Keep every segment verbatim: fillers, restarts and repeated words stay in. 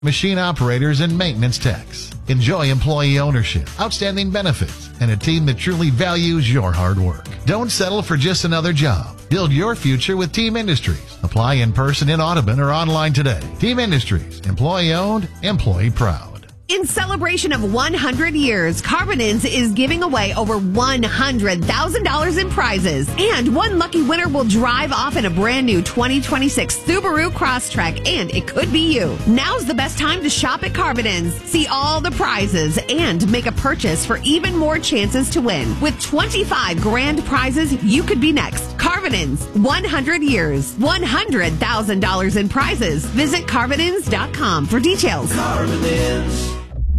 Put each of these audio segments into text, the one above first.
machine operators, and maintenance techs. Enjoy employee ownership, outstanding benefits, and a team that truly values your hard work. Don't settle for just another job. Build your future with Team Industries. Apply in person in Audubon or online today. Team Industries, employee owned, employee proud. In celebration of one hundred years, Carbonins is giving away over one hundred thousand dollars in prizes. And one lucky winner will drive off in a brand new twenty twenty-six Subaru Crosstrek, and it could be you. Now's the best time to shop at Carbonins. See all the prizes and make a purchase for even more chances to win. With twenty-five grand prizes, you could be next. Carbonins, one hundred years, one hundred thousand dollars in prizes. Visit Carbonins dot com for details. Carbonins.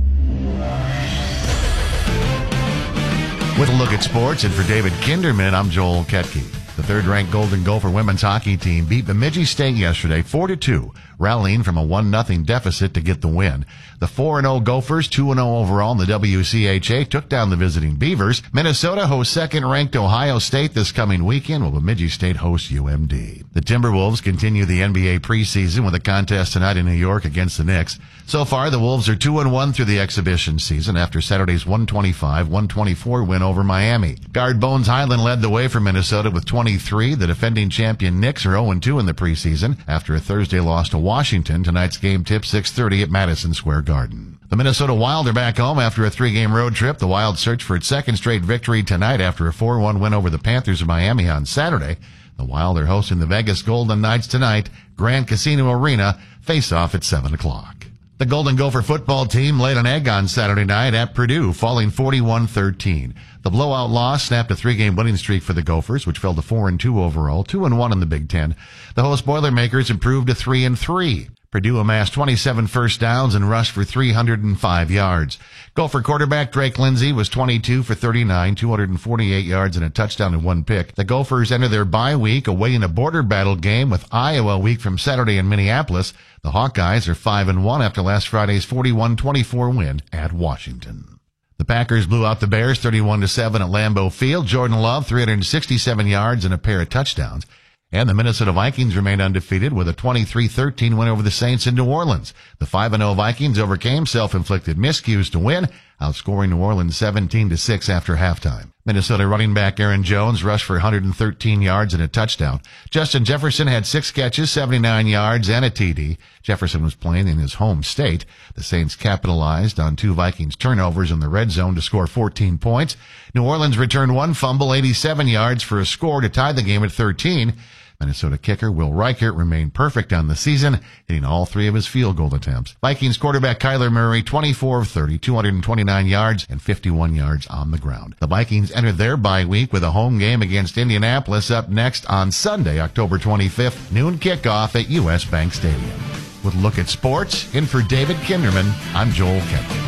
With a look at sports, and for David Kinderman, I'm Joel Ketke. The third-ranked Golden Gopher women's hockey team beat Bemidji State yesterday four to two, rallying from a one nothing deficit to get the win. The four and oh Gophers, two and oh overall in the W C H A, took down the visiting Beavers. Minnesota hosts second-ranked Ohio State this coming weekend, while Bemidji State hosts U M D. The Timberwolves continue the N B A preseason with a contest tonight in New York against the Knicks. So far, the Wolves are two and one through the exhibition season after Saturday's one twenty-five one twenty-four win over Miami. Guard Bones Highland led the way for Minnesota with twenty-three. The defending champion Knicks are oh and two in the preseason after a Thursday loss to Washington. Tonight's game tip six thirty at Madison Square Garden. The Minnesota Wild are back home after a three-game road trip. The Wild search for its second straight victory tonight after a four one win over the Panthers of Miami on Saturday. The Wild are hosting the Vegas Golden Knights tonight. Grand Casino Arena face-off at seven o'clock. The Golden Gopher football team laid an egg on Saturday night at Purdue, falling forty-one thirteen. The blowout loss snapped a three-game winning streak for the Gophers, which fell to four and two overall, two and one in the Big Ten. The host Boilermakers improved to three and three. Purdue amassed twenty-seven first downs and rushed for three hundred five yards. Gopher quarterback Drake Lindsey was twenty-two for thirty-nine, two hundred forty-eight yards and a touchdown and one pick. The Gophers enter their bye week awaiting a border battle game with Iowa a week from Saturday in Minneapolis. The Hawkeyes are five and one after last Friday's forty-one twenty-four win at Washington. The Packers blew out the Bears thirty-one to seven at Lambeau Field. Jordan Love, three hundred sixty-seven yards and a pair of touchdowns. And the Minnesota Vikings remained undefeated with a twenty-three thirteen win over the Saints in New Orleans. The five and oh Vikings overcame self-inflicted miscues to win, outscoring New Orleans seventeen to six after halftime. Minnesota running back Aaron Jones rushed for one hundred thirteen yards and a touchdown. Justin Jefferson had six catches, seventy-nine yards, and a T D. Jefferson was playing in his home state. The Saints capitalized on two Vikings turnovers in the red zone to score fourteen points. New Orleans returned one fumble, eighty-seven yards for a score to tie the game at thirteen. Minnesota kicker Will Reichert remained perfect on the season, hitting all three of his field goal attempts. Vikings quarterback Kyler Murray, twenty-four of thirty, two hundred twenty-nine yards and fifty-one yards on the ground. The Vikings entered their bye week with a home game against Indianapolis up next on Sunday, October twenty-fifth, noon kickoff at U S Bank Stadium. With a look at sports, in for David Kinderman, I'm Joel Ketke.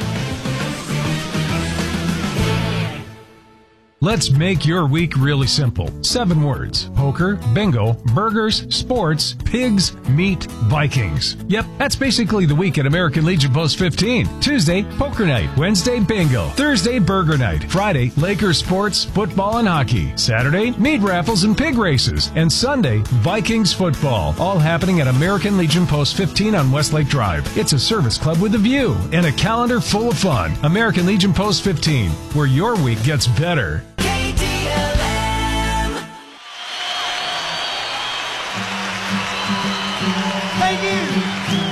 Let's make your week really simple. Seven words. Poker, bingo, burgers, sports, pigs, meat, Vikings. Yep, that's basically the week at American Legion Post fifteen. Tuesday, poker night. Wednesday, bingo. Thursday, burger night. Friday, Lakers sports, football, and hockey. Saturday, meat raffles and pig races. And Sunday, Vikings football. All happening at American Legion Post fifteen on Westlake Drive. It's a service club with a view and a calendar full of fun. American Legion Post fifteen, where your week gets better. Thank you.